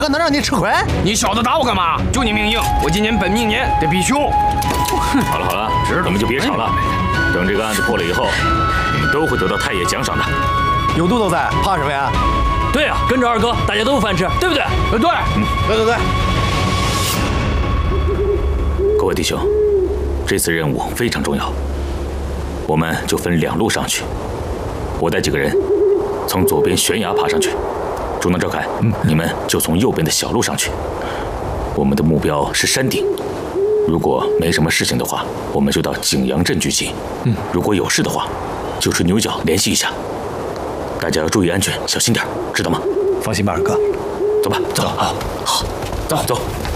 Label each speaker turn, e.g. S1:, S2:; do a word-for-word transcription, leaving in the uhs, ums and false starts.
S1: 哥能让你吃亏？
S2: 你小子打我干嘛？就你命硬，我今年本命年得必修。
S3: 好了好了，你们就别吵了。等这个案子破了以后，你们都会得到太爷奖赏的。
S1: 有杜都在，怕什么呀？
S4: 对啊，跟着二哥，大家都有饭吃，对不对？
S2: 呃，对，
S1: 嗯，对对对。
S3: 各位弟兄，这次任务非常重要，我们就分两路上去。我带几个人从左边悬崖爬上去，朱能、赵凯，嗯，你们就从右边的小路上去。我们的目标是山顶。如果没什么事情的话，我们就到景阳镇聚集。嗯，如果有事的话，就吹牛角联系一下。大家要注意安全，小心点，知道吗？
S1: 放心吧，二哥。
S3: 走吧，走。好，好，走走。